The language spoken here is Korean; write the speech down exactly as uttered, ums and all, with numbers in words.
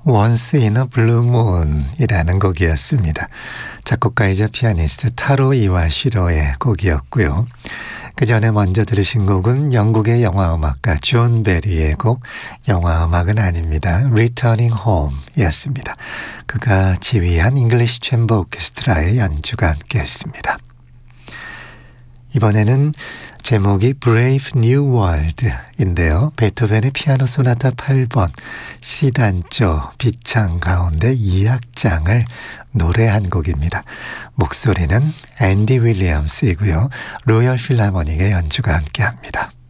Once in a Blue Moon 이라는 곡이었습니다. 작곡가이자 피아니스트 타로 이와시로의 곡이었고요. 그 전에 먼저 들으신 곡은 영국의 영화음악가 존 베리의 곡, 영화음악은 아닙니다. Returning Home 이었습니다. 그가 지휘한 잉글리시 챔버 오케스트라의 연주가 함께했습니다. 이번에는 제목이 Brave New World인데요. 베토벤의 피아노 소나타 팔 번 C단조 비창 가운데 이 악장을 노래한 곡입니다. 목소리는 앤디 윌리엄스이고요. 로열 필하모닉의 연주가 함께합니다.